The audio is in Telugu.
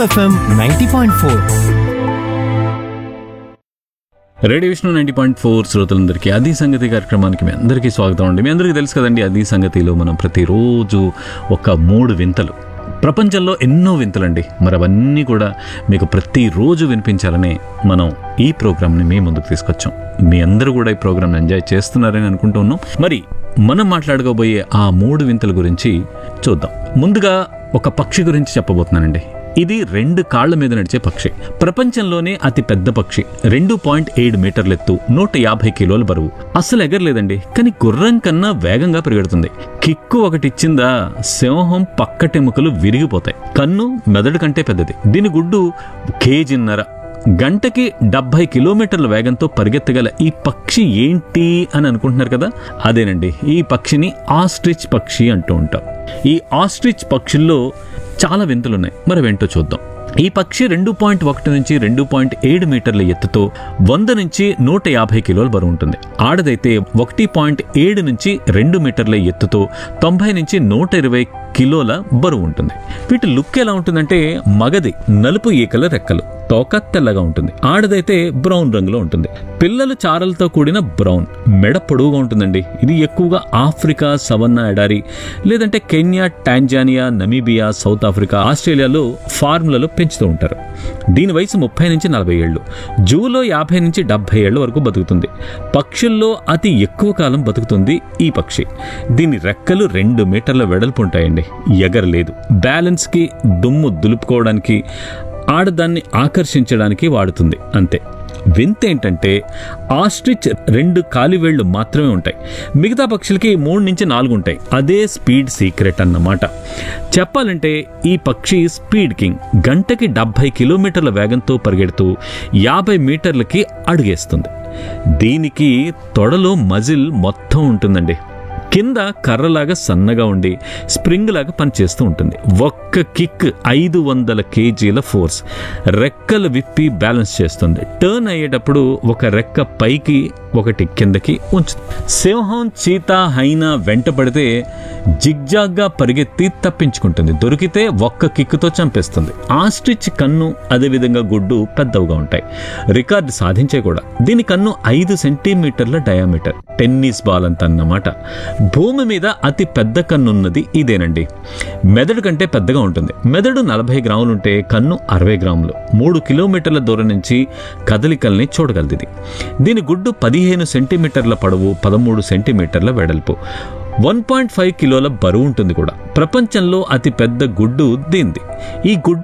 FM 90.4 రేడియో విష్ణు 90.4 శ్రోతలందరికీ అది సంగతి కార్యక్రమానికి మీ అందరికీ స్వాగతం అండి. మీ అందరికీ తెలుసు కదండి, అది సంగతిలో మనం ప్రతిరోజు ఒక 3 వింతలు, ప్రపంచంలో ఎన్నో వింతలండి, మరి అవన్నీ కూడా మీకు ప్రతిరోజు వినిపించాలనే మనం ఈ ప్రోగ్రామ్ని మీ ముందుకు తీసుకొచ్చాం. మీ అందరూ కూడా ఈ ప్రోగ్రామ్ని ఎంజాయ్ చేస్తున్నారని అనుకుంటూ ఉన్నాం. మరి మనం మాట్లాడుకోబోయే ఆ 3 వింతల గురించి చూద్దాం. ముందుగా ఒక పక్షి గురించి చెప్పబోతున్నానండి. ఇది 2 కాళ్ల మీద నడిచే పక్షి. ప్రపంచంలోనే అతి పెద్ద పక్షి. 2.7 మీటర్ల ఎత్తు, 150 కిలోల బరువు. అస్సలు ఎగరలేదండి, కానీ గుర్రం కన్నా వేగంగా పరిగెడుతుంది. కిక్కు ఒకటిచ్చిందా సింహం పక్కటెముకలు విరిగిపోతాయి. కన్ను మెదడు కంటే పెద్దది. దీని గుడ్డు 1.5 కేజీ. గంటకి 70 కిలోమీటర్ల వేగంతో పరిగెత్తగల ఈ పక్షి ఏంటి అని అనుకుంటున్నారు కదా, అదేనండి ఈ పక్షిని ఆస్ట్రిచ్ పక్షి అంటూ ఉంటాం. ఈ ఆస్ట్రిచ్ పక్షుల్లో చాలా వింతలున్నాయి, మరి వెంటో చూద్దాం. ఈ పక్షి 2.1 నుంచి 2.7 మీటర్ల ఎత్తుతో 100 నుంచి 150 కిలోల బరువు ఉంటుంది. ఆడదైతే 1.7 నుంచి 2 మీటర్ల ఎత్తుతో 90 నుంచి 120 కిలోల బరువు ఉంటుంది. వీటి లుక్ ఎలా ఉంటుందంటే, మగది నలుపు ఈకల రెక్కలు, తోక తెల్లగా ఉంటుంది. ఆడదైతే బ్రౌన్ రంగులో ఉంటుంది. పిల్లలు చారలతో కూడిన బ్రౌన్, మెడ పొడవుగా ఉంటుందండి. ఇది ఎక్కువగా ఆఫ్రికా సవన్నా ఎడారి, లేదంటే Kenya, Tanzania, Namibia, south Africa, ఆస్ట్రేలియాలో ఫార్మ్లలో పెంచుతూ ఉంటారు. దీని వయసు 30 నుంచి 40 ఏళ్ళు. జూలో 50 నుంచి 70 ఏళ్ల వరకు బతుకుతుంది. పక్షుల్లో అతి ఎక్కువ కాలం బతుకుతుంది ఈ పక్షి. దీని రెక్కలు 2 మీటర్ల వెడల్పు ఉంటాయండి. ఎగరలేదు. బ్యాలెన్స్కి, దుమ్ము దులుపుకోవడానికి, ఆడదాన్ని ఆకర్షించడానికి వాడుతుంది అంతే. వింత ఏంటంటే, ఆస్ట్రిచ్ 2 కాలివేళ్లు మాత్రమే ఉంటాయి. మిగతా పక్షులకి 3 నుంచి 4 ఉంటాయి. అదే స్పీడ్ సీక్రెట్ అన్నమాట. చెప్పాలంటే ఈ పక్షి స్పీడ్ కింగ్. గంటకి 70 కిలోమీటర్ల వేగంతో పరిగెడుతూ 50 మీటర్లకి అడుగేస్తుంది. దీనికి తొడలో మజిల్ మొత్తం ఉంటుందండి. కింద కర్రలాగా సన్నగా ఉండి స్ప్రింగ్ లాగా పనిచేస్తూ ఉంటుంది. ఒక్క కిక్ 500 కేజీల ఫోర్స్. రెక్కలు విప్పి బ్యాలెన్స్ చేస్తుంది. టర్న్ అయ్యేటప్పుడు ఒక రెక్క పైకి, ఒకటి కిందకి ఉంచుతుంది. సింహం, చీతా, హైనా వెంట పడితే జిగ్జాగ్గా పరిగెత్తి తప్పించుకుంటుంది. దొరికితే ఒక్క కిక్కుతో చంపేస్తుంది. ఆస్ట్రిచ్ కన్ను, అదేవిధంగా గుడ్డు పెద్దవిగా ఉంటాయి. రికార్డు సాధించే కూడా. దీని కన్ను 5 సెంటీమీటర్ల డయామీటర్, టెన్నిస్ బాల్ అంత అన్నమాట. భూమి మీద అతి పెద్ద కన్నున్నది ఇదేనండి. మెదడు కంటే పెద్దగా ఉంటుంది. మెదడు 40 గ్రాములుంటే కన్ను 60 గ్రాములు. 3 కిలోమీటర్ల దూరం నుంచి కదలికల్ని చూడగలది. దీని గుడ్డు 15 సెంటీమీటర్ల పొడవు, 13 సెంటీమీటర్ల వెడల్పు, 1.5 కిలోల బరువు ఉంటుంది కూడా. ప్రపంచంలో అతి పెద్ద గుడ్డు దీనిది. ఈ గుడ్డు